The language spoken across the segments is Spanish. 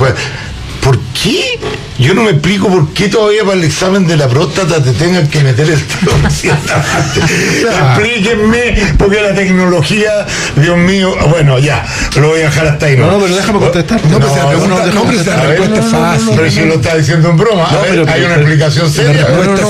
pues, ¿por qué? Yo no me explico por qué todavía para el examen de la próstata te tengan que meter el dedo. Explíquenme, porque la tecnología, Dios mío, bueno, ya, lo voy a dejar hasta ahí. No, pero déjame contestar. La respuesta es fácil. Pero si lo está diciendo en broma, hay una explicación seria.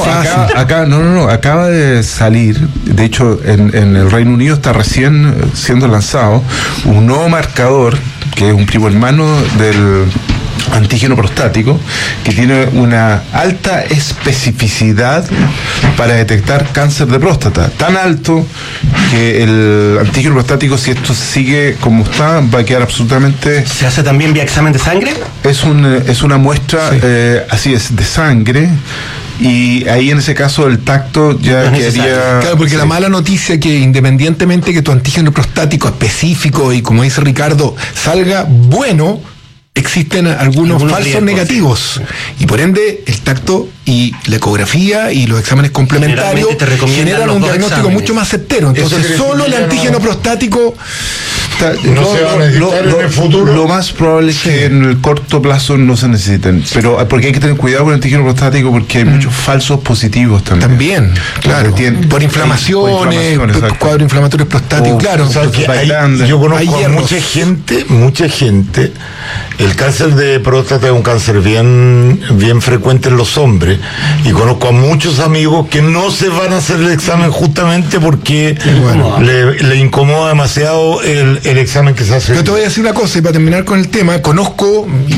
Acaba de salir, de hecho, en el Reino Unido está recién siendo lanzado un nuevo marcador, que es un primo hermano del antígeno prostático, que tiene una alta especificidad para detectar cáncer de próstata, tan alto que el antígeno prostático, si esto sigue como está, va a quedar absolutamente... ¿Se hace también vía examen de sangre? Es una muestra, sí. Así es, de sangre. Y ahí en ese caso el tacto ya quedaría... Claro, porque la mala noticia que independientemente que tu antígeno prostático específico y, como dice Ricardo, salga bueno, existen algunos falsos riesgos negativos, y por ende el tacto y la ecografía y los exámenes complementarios generan un diagnóstico mucho más certero. Entonces solo el antígeno prostático no se va a necesitar en el futuro. Lo más probable es que en el corto plazo no se necesiten, pero porque hay que tener cuidado con el antígeno prostático, porque hay muchos falsos positivos también. Claro, por inflamaciones, cuadros inflamatorios prostáticos, claro. Yo conozco a mucha gente. El cáncer de próstata es un cáncer bien frecuente en los hombres, y conozco a muchos amigos que no se van a hacer el examen justamente porque le incomoda demasiado el examen que se hace. Yo te voy a decir una cosa, y para terminar con el tema, conozco